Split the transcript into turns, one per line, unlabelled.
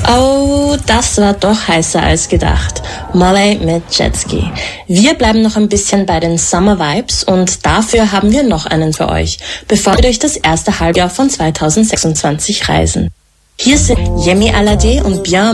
Oh, das war doch heißer als gedacht. Molly mit Jetski. Wir bleiben noch ein bisschen bei den Summer Vibes und dafür haben wir noch einen für euch, bevor wir durch das erste Halbjahr von 2026 reisen. Hier sind Yemi Alade und Bien